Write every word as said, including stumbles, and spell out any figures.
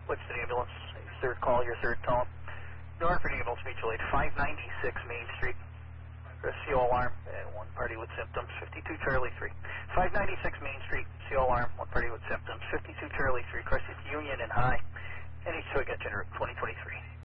Winston Ambulance, third call, your third tone. Norfolk Ambulance Mutual Aid, five ninety-six Main Street. C O alarm, uh, one party with symptoms, fifty-two Charlie three. five ninety-six Main Street, C O alarm, one party with symptoms, fifty-two Charlie three, Crescent Union and High. N H two, I got General twenty twenty-three.